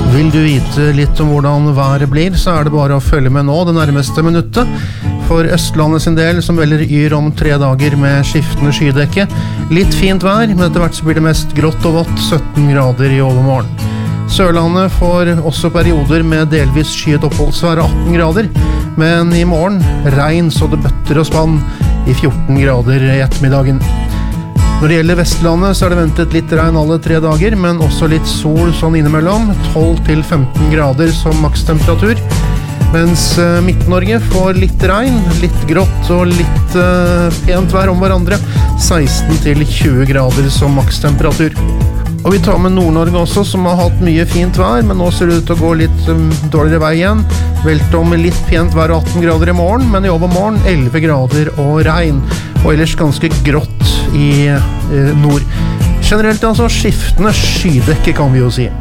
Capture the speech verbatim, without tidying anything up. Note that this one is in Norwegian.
Vil du vite litt om hvordan været blir, så er det bare å følge med nå det nærmeste minuttet. For Østlandet sin del, som velger yr om tre dager med skiftende skydekke. Litt fint vær, men etter hvert så blir det mest grått og vått, sytten grader i overmorgen. Sørlandet får også perioder med delvis skyet oppholdsvær, atten grader. Men i morgen, regn så det bøtter og spann i fjorten grader i ettermiddagen. Når det gjelder Vestlandet så er det ventet litt regn alle tre dager, men også litt sol sånn innimellom, tolv til femten grader som makstemperatur. Mens uh, Midt-Norge får litt regn, litt grått og litt uh, pent vær om hverandre, seksten til tjue grader som makstemperatur. Og vi tar med Nord-Norge også, som har hatt mye fint vær, men nå ser det ut til å gå litt um, dårligere vei igjen. Velt om litt pent vær og atten grader i morgen, men i overmorgen elleve grader og regn. Og ellers ganske grått i eh, nord. Generelt altså skiftende skydekke kan vi jo si.